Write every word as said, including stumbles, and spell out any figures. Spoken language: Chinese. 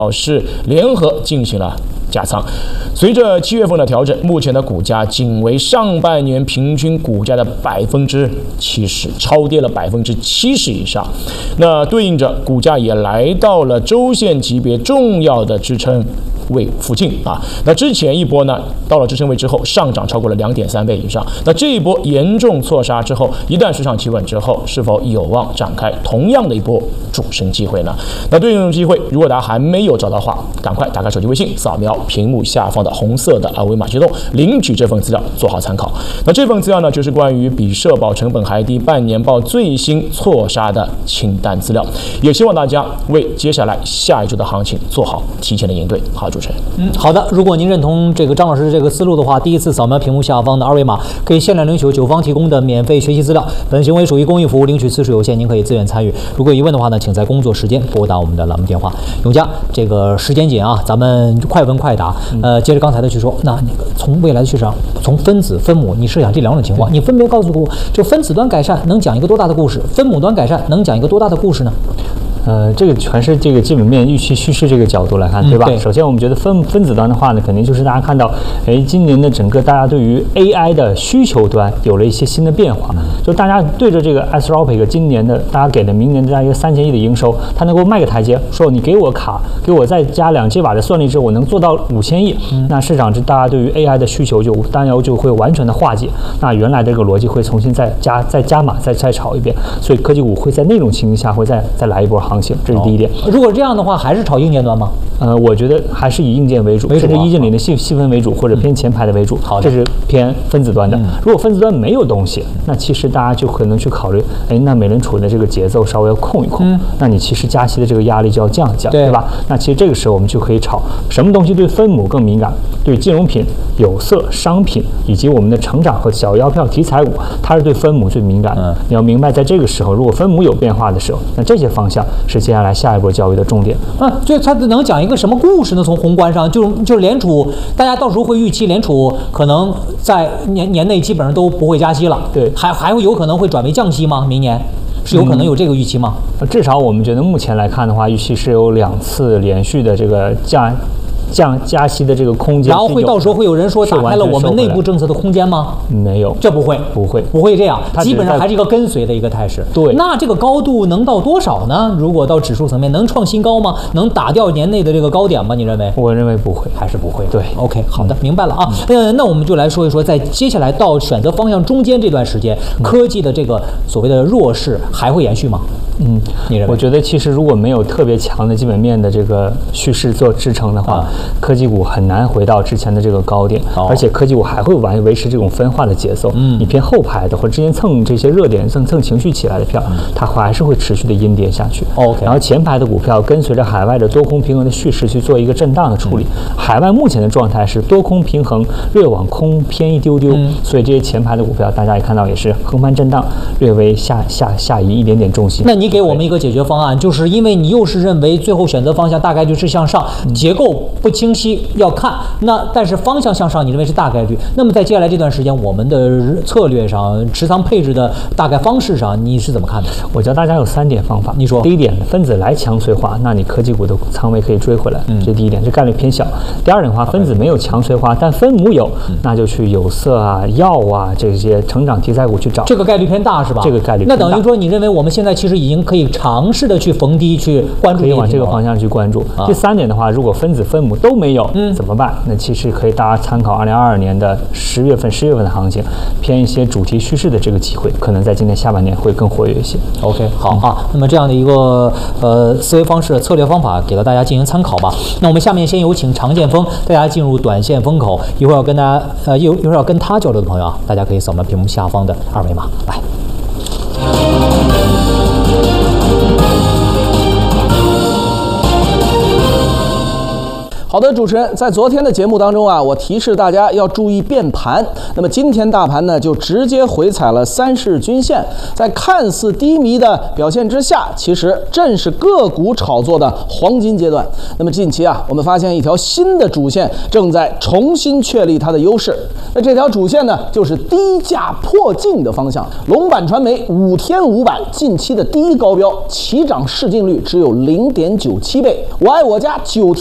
是联合进行了加仓。随着七月份的调整，目前的股价仅为上半年平均股价的百分之七十，超跌了百分之七十以上。那对应着股价也来到了周线级别重要的支撑位附近啊。那之前一波呢，到了支撑位之后，上涨超过了 两点三倍以上。那这一波严重错杀之后，一旦市场企稳之后，是否有望展开同样的一波主升机会呢？那对应这种机会，如果大家还没有找到的话，赶快打开手机微信，扫描屏幕下方的红色的二维码，启动领取这份资料，做好参考。那这份资料呢，就是关于比社保成本还低半年报最新错杀的清单资料，也希望大家为接下来下一周的行情做好提前的应对。好，主持人。 嗯，好的。如果您认同这个张老师的这个思路的话，第一次扫描屏幕下方的二维码，可以限量领取九方提供的免费学习资料。本行为属于公益服务，领取次数有限，您可以自愿参与。如果有疑问的话呢，请在工作时间拨打我们的栏目电话。永嘉，这个时间紧啊，咱们快问快答。呃，接着刚才的去说，那那个从未来的趋势上，从分子、分母，你设想这两种情况，你分别告诉我，这分子端改善能讲一个多大的故事？分母端改善能讲一个多大的故事呢？ 呃，这个全是这个基本面预期趋势这个角度来看，对吧？嗯、对首先，我们觉得分分子端的话呢，肯定就是大家看到，哎，今年的整个大家对于 A I 的需求端有了一些新的变化，嗯、就大家对着这个 Anthropic 今年的大家给的明年的这样一个三千亿的营收，它能够迈个台阶，说你给我卡，给我再加两 G 瓦的算力之后，我能做到五千亿，嗯、那市场这大家对于 A I 的需求就担忧就会完全的化解，那原来的这个逻辑会重新再加再加码再再炒一遍，所以科技股会在那种情形下会再再来一波行情，这是第一点。 哦、如果这样的话，还是炒硬件端吗？ 呃，我觉得还是以硬件为主，甚至一键里的细细分为主，或者偏前排的为主。好、嗯，这是偏分子端的。嗯、如果分子端没有东西，那其实大家就可能去考虑，哎，那美联储的这个节奏稍微要控一控，嗯、那你其实加息的这个压力就要降一降，对, 对吧？那其实这个时候我们就可以炒什么东西对分母更敏感？对金融品、有色、商品以及我们的成长和小腰票题材股，它是对分母最敏感的。嗯、你要明白，在这个时候，如果分母有变化的时候，那这些方向是接下来下一波交易的重点。 嗯，就它能讲一个什么故事呢？从宏观上，就就是联储，大家到时候会预期联储可能在年年内基本上都不会加息了， 对， 还还会有可能会转为降息吗？明年是有可能有这个预期吗？ 嗯、至少我们觉得目前来看的话，预期是有两次连续的这个降。降加息的这个空间， 然后会到时候会有人说打开了我们内部政策的空间吗？ 没有， 这不会， 不会， 不会这样，基本上还是一个跟随的一个态势。 对， 那这个高度能到多少呢？如果到指数层面，能创新高吗？能打掉年内的这个高点吗？你认为？ 我认为不会， 还是不会。 对 ，OK， 好的，明白了啊。嗯、呃，那我们就来说一说，在接下来到选择方向中间这段时间，嗯、科技的这个所谓的弱势还会延续吗？ 嗯，你认为？我觉得其实如果没有特别强的基本面的这个趋势做支撑的话，啊、科技股很难回到之前的这个高点，哦、而且科技股还会完维持这种分化的节奏。嗯，你偏后排的或者之前蹭这些热点、蹭蹭情绪起来的票，嗯、它还是会持续的阴跌下去。 OK， 然后前排的股票跟随着海外的多空平衡的叙事去做一个震荡的处理。嗯、海外目前的状态是多空平衡，略往空偏一丢丢，嗯、所以这些前排的股票大家也看到也是横盘震荡，略微下下下移一点点重心。 那你给我们一个解决方案，就是因为你又是认为最后选择方向大概率是向上，嗯、结构不清晰要看，那但是方向向上，你认为是大概率。那么在接下来这段时间，我们的策略上、持仓配置的大概方式上，你是怎么看的？ 我教大家有三点方法。 你说， 第一点，分子来强催化，那你科技股的仓位可以追回来，嗯、这第一点，这概率偏小。第二点的话，分子没有强催化，但分母有，嗯、那就去有色啊、药啊这些成长题材股去找， 这个概率偏大是吧？ 这个概率偏大。 那等于说，你认为我们现在其实已经可以尝试的去逢低去关注， 可以往这个方向去关注。啊、第三点的话，如果分子分母都没有，嗯、怎么办？那其实可以大家参考二零二二年的十月份、十月份的行情，偏一些主题趋势的这个机会，可能在今年下半年会更活跃一些。 OK， 好、嗯、啊，那么这样的一个呃思维方式、策略方法，给到大家进行参考吧。那我们下面先有请常建锋，大家进入短线风口，一会儿要跟大家呃一会儿要跟他交流的朋友啊，大家可以扫描屏幕下方的二维码来。 好的，主持人，在昨天的节目当中啊，我提示大家要注意变盘。那么今天大盘呢，就直接回踩了三市均线，在看似低迷的表现之下，其实正是个股炒作的黄金阶段。那么近期啊，我们发现一条新的主线正在重新确立它的优势。那这条主线呢，就是低价破净的方向。龙板传媒五天五板近期的第一高标，起涨市净率只有零点九七倍。我爱我家九天。